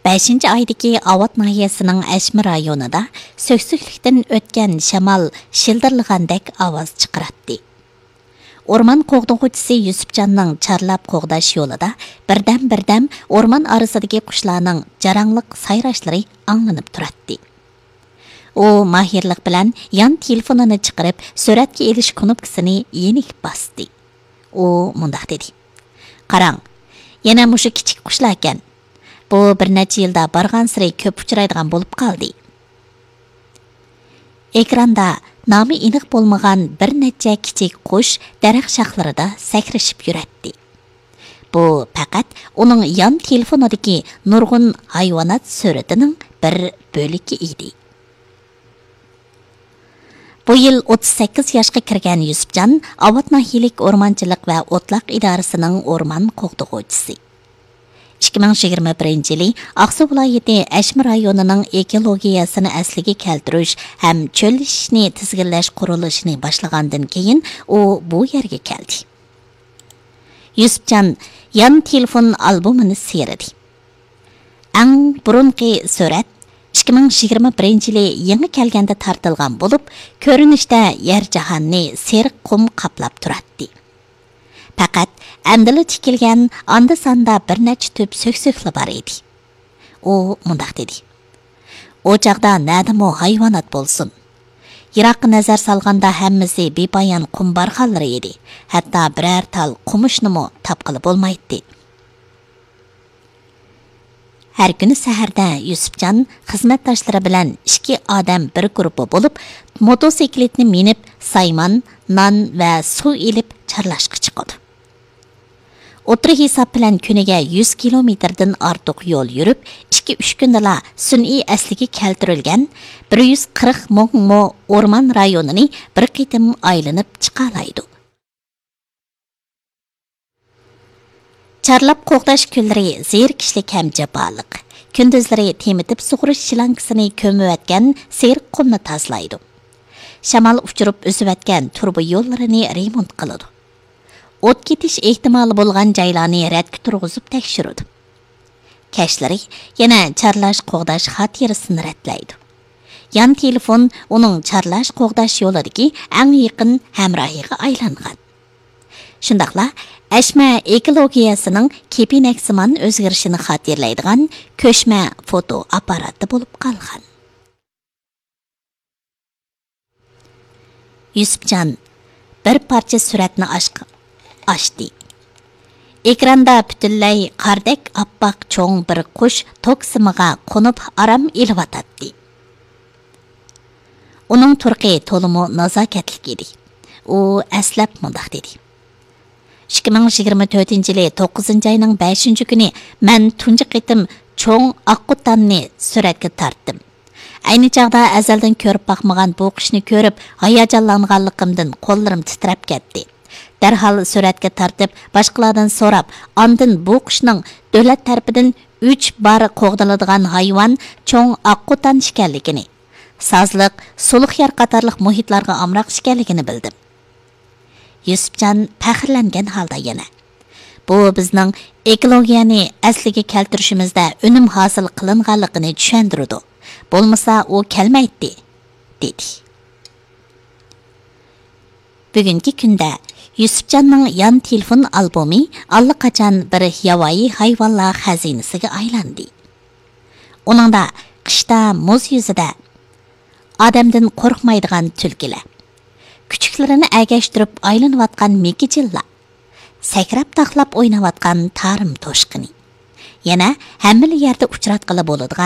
5-ci aydagi Avat nahiyəsinin Əşmi rayonida söksüklükdən ötən şamal şildırlığandək avaz çıxıratdı. Orman qoğdağıcısı Yusufcanның çarlap qoğdaş yolida birdən orman arasındakı quşlarning jaranglıq sayraşları anlanıb turatdı. O mahirlik bilan yan telefonini chiqarib suratga elish knopkasini yenik bosdi. O mundaq dedi: "Qarang, yana mushu kichik qushlar ekan. Bu bir necha yilda bargan siri ko'p uchraydigan bo'lib qoldi." Ekranda nomi aniq bo'lmagan bir necha kichik qush daraxt shoxlarida sakrashib yuradi. Bu faqat uning yan telefonidagi nurg'un hayvonot suratining bir bo'ligi edi. Bu yil 38 yoshga kirgan Yusufcan Avat nahiyalik o'rmonchilik va o'tloq idorasining o'rmon qo'g'dag'uvchisi. 2021-yili Aqsu viloyati Əşmi rayonining ekologiyasini asliga keltirish ham cho'llashishni tizginlash qurilishini boshlagandan keyin u bu yerga keldi. Yusufcan yan telefon albomini seyradi. Ang burunqi surat 2021-yili yangi kelganda tartilgan bo'lib, ko'rinishda yer jahonni seriq qum qaplab turadi. Faqat andili tikilgan anda sanda bir necha tüp söksökli bar edi. O mundaq dedi: "O chaqda nadimo hayvonot bo'lsin. Yiroqqa nazar solganda hammasi bepoyon qum barxanlari edi. Hatto biror tal qumushnimi topqili bo'lmaydi." Her günü saharda Yusufcan xizmatdoshlari bilan 2 odam bir guruhi bo'lib, motosikletni minib, sayman, non va suv ilib charlashga chiqadi. O'tri hisob bilan kuniga 100 kilometrdan ortiq yo'l yurib, 2-3 kundala sun'iy asliga keltirilgan 140 mo o'rmon rayonini bir qitim aylanib chiqalaydi. Charlab qo'g'dash kunlari zerikishlik ham jaboliq. Kunduzlari temitib sug'urish shilankasini ko'miyotgan seriq qumni tozlaydi. Shamol uchirib o'siyotgan turba yo'llarini remont qiladi. O't ketish ehtimoli bo'lgan joylarni radga turg'izib tekshiradi. Kashlari yana charlash qo'g'dash xotirasini ratlaydi. Yan telefon uning charlash qo'g'dash yo'lidagi eng yaqin hamrohiga aylangan. Shundaqla Əşmi ekologiyasining kepinak-simon o'zgarishini xotirlaydigan ko'chma foto apparati bo'lib qolgan. Yusufcan bir parcha suratni ochdi. Ekranda butunlay qardek oppoq cho'ng bir qush to'ksimiga qo'nib aram elvatadi. Uning turqi to'limi nazokatlik edi. U aslab mundaq dedi: 2024-yili 9-ayning 5-kuni men tunji qitim cho'ng oqquttanni suratga tortdim. Ayni chaqda azaldan ko'rib baxmagan bu qushni ko'rib, hayajonlanganligimdan qo'llarim titrab ketdi. Darhol suratga tortib, boshqalardan so'rab, ondan bu qushning davlat tarafidan 3 bar qo'g'diladigan hayvon cho'ng oqquttan ekanligini, sozliq, suluq yer qatorliq muhitlarga amroq ekanligini bildim. Yusufcan faxrlangan holda yana: "Bu bizning ekologiyani asliga keltirishimizda unum hosil qilinganligini tushundirdi. Bo'lmasa u kelmaydi", dedi. Bugungi kunda Yusufcanning yan telefon albomi allaqachon bir yovvoyi hayvonlar xazinasiga aylandi. Uningda qishda muz yuzida odamdan qo'rqmaydigan tulkilar, küçüklerini əgəşdirib aylanıvatqan mekicilla, sakrab taxlab o'ynayotgan tarim to'shqini, yana hammali yerda uchratqili bo'ladigan